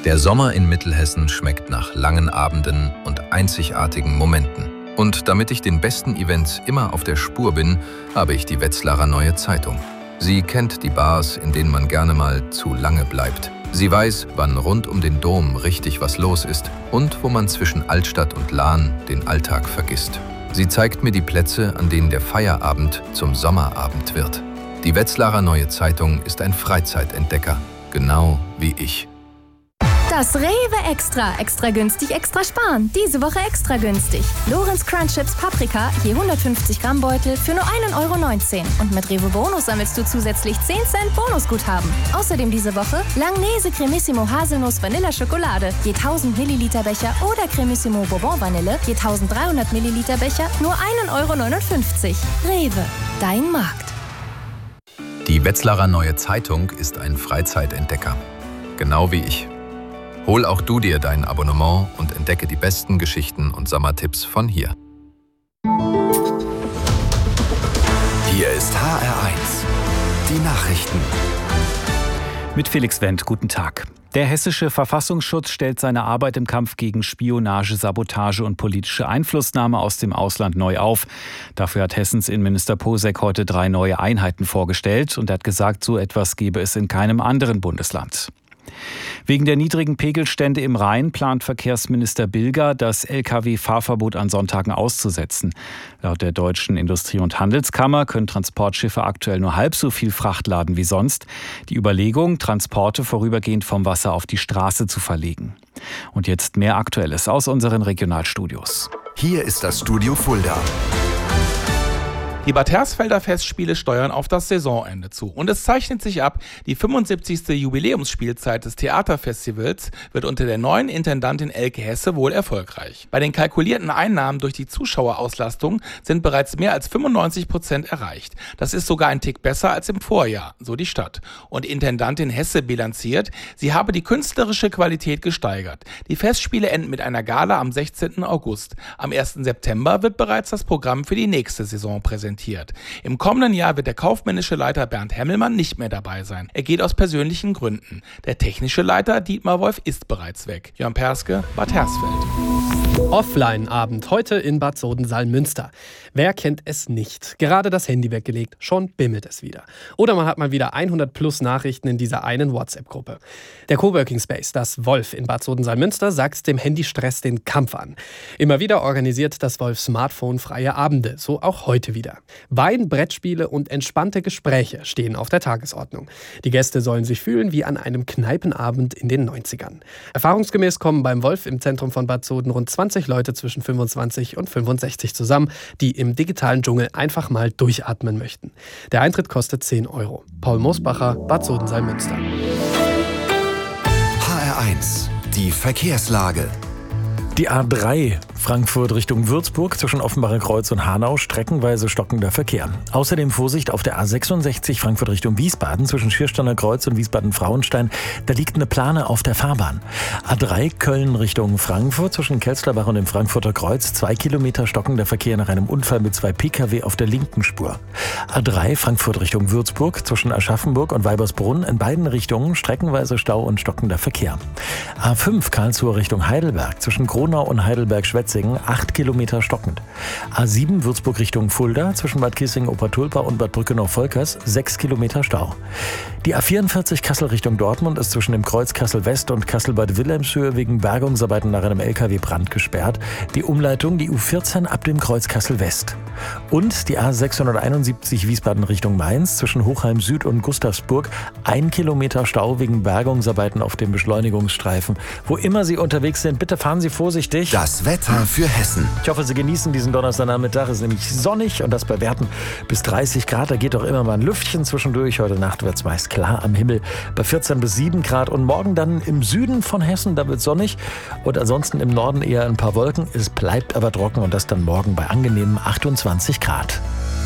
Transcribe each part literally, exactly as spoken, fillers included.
Der Sommer in Mittelhessen schmeckt nach langen Abenden und einzigartigen Momenten. Und damit ich den besten Events immer auf der Spur bin, habe ich die Wetzlarer Neue Zeitung. Sie kennt die Bars, in denen man gerne mal zu lange bleibt. Sie weiß, wann rund um den Dom richtig was los ist und wo man zwischen Altstadt und Lahn den Alltag vergisst. Sie zeigt mir die Plätze, an denen der Feierabend zum Sommerabend wird. Die Wetzlarer Neue Zeitung ist ein Freizeitentdecker, genau wie ich. Das Rewe Extra. Extra günstig, extra sparen. Diese Woche extra günstig. Lorenz Crunch Chips Paprika, je hundertfünfzig Gramm Beutel für nur ein Euro neunzehn. Und mit Rewe Bonus sammelst du zusätzlich zehn Cent Bonusguthaben. Außerdem diese Woche Langnese Cremissimo Haselnuss Vanilla Schokolade, je tausend Milliliter Becher oder Cremissimo Bourbon Vanille, je dreizehnhundert Milliliter Becher, nur ein Euro neunundfünfzig. Rewe, dein Markt. Die Wetzlarer Neue Zeitung ist ein Freizeitentdecker, genau wie ich. Hol auch du dir dein Abonnement und entdecke die besten Geschichten und Sommertipps von hier. Hier ist H R eins, die Nachrichten. Mit Felix Wendt, guten Tag. Der hessische Verfassungsschutz stellt seine Arbeit im Kampf gegen Spionage, Sabotage und politische Einflussnahme aus dem Ausland neu auf. Dafür hat Hessens Innenminister Posek heute drei neue Einheiten vorgestellt und er hat gesagt, so etwas gebe es in keinem anderen Bundesland. Wegen der niedrigen Pegelstände im Rhein plant Verkehrsminister Bilger, das L K W-Fahrverbot an Sonntagen auszusetzen. Laut der Deutschen Industrie- und Handelskammer können Transportschiffe aktuell nur halb so viel Fracht laden wie sonst. Die Überlegung, Transporte vorübergehend vom Wasser auf die Straße zu verlegen. Und jetzt mehr Aktuelles aus unseren Regionalstudios. Hier ist das Studio Fulda. Die Bad Hersfelder Festspiele steuern auf das Saisonende zu. Und es zeichnet sich ab, die fünfundsiebzigste Jubiläumsspielzeit des Theaterfestivals wird unter der neuen Intendantin Elke Hesse wohl erfolgreich. Bei den kalkulierten Einnahmen durch die Zuschauerauslastung sind bereits mehr als fünfundneunzig Prozent erreicht. Das ist sogar ein Tick besser als im Vorjahr, so die Stadt. Und Intendantin Hesse bilanziert, sie habe die künstlerische Qualität gesteigert. Die Festspiele enden mit einer Gala am sechzehnten August. Am ersten September wird bereits das Programm für die nächste Saison präsentiert. Im kommenden Jahr wird der kaufmännische Leiter Bernd Hemmelmann nicht mehr dabei sein. Er geht aus persönlichen Gründen. Der technische Leiter Dietmar Wolf ist bereits weg. Jörn Perske, Bad Hersfeld. Offline-Abend heute in Bad Soden-Salmünster. Wer kennt es nicht? Gerade das Handy weggelegt, schon bimmelt es wieder. Oder man hat mal wieder hundert plus Nachrichten in dieser einen WhatsApp-Gruppe. Der Coworking Space, das Wolf in Bad Soden-Salmünster, sagt dem Handystress den Kampf an. Immer wieder organisiert das Wolf Smartphone-freie Abende, so auch heute wieder. Wein, Brettspiele und entspannte Gespräche stehen auf der Tagesordnung. Die Gäste sollen sich fühlen wie an einem Kneipenabend in den neunzigern. Erfahrungsgemäß kommen beim Wolf im Zentrum von Bad Soden rund zwanzig Leute zwischen fünfundzwanzig und fünfundsechzig zusammen, die im digitalen Dschungel einfach mal durchatmen möchten. Der Eintritt kostet zehn Euro. Paul Moosbacher, Bad Soden-Salmünster. H R eins, die Verkehrslage. Die A drei Frankfurt Richtung Würzburg zwischen Offenbacher Kreuz und Hanau streckenweise stockender Verkehr. Außerdem Vorsicht auf der A sechsundsechzig Frankfurt Richtung Wiesbaden zwischen Schiersteiner Kreuz und Wiesbaden-Frauenstein. Da liegt eine Plane auf der Fahrbahn. A drei Köln Richtung Frankfurt zwischen Kelzlerbach und dem Frankfurter Kreuz. Zwei Kilometer stockender Verkehr nach einem Unfall mit zwei Pkw auf der linken Spur. A drei Frankfurt Richtung Würzburg zwischen Aschaffenburg und Weibersbrunn. In beiden Richtungen streckenweise Stau und stockender Verkehr. A fünf Karlsruhe Richtung Heidelberg zwischen Kronau und Heidelberg-Schwetzingen, acht Kilometer stockend. A sieben Würzburg Richtung Fulda zwischen Bad Kissingen-Obertulpa und Bad Brückenau-Volkers, sechs Kilometer Stau. Die A vierundvierzig Kassel Richtung Dortmund ist zwischen dem Kreuz Kassel-West und Kassel-Bad Wilhelmshöhe wegen Bergungsarbeiten nach einem L K W-Brand gesperrt. Die Umleitung die U vierzehn ab dem Kreuz Kassel-West. Und die A sechshunderteinundsiebzig Wiesbaden Richtung Mainz zwischen Hochheim Süd und Gustavsburg, ein Kilometer Stau wegen Bergungsarbeiten auf dem Beschleunigungsstreifen. Wo immer Sie unterwegs sind, bitte fahren Sie vorsichtig. Das Wetter für Hessen. Ich hoffe, Sie genießen diesen Donnerstagnachmittag. Es ist nämlich sonnig und das bei Werten bis dreißig Grad. Da geht doch immer mal ein Lüftchen zwischendurch. Heute Nacht wird es meist klar am Himmel bei vierzehn bis sieben Grad. Und morgen dann im Süden von Hessen, da wird es sonnig. Und ansonsten im Norden eher ein paar Wolken. Es bleibt aber trocken und das dann morgen bei angenehmen achtundzwanzig Grad.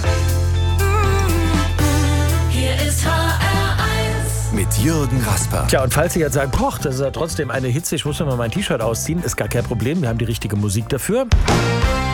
Hier ist H R eins. Mit Jürgen Rasper. Tja, und falls Sie jetzt sagen, poch, das ist ja trotzdem eine Hitze, ich muss mir mal mein T-Shirt ausziehen, ist gar kein Problem. Wir haben die richtige Musik dafür.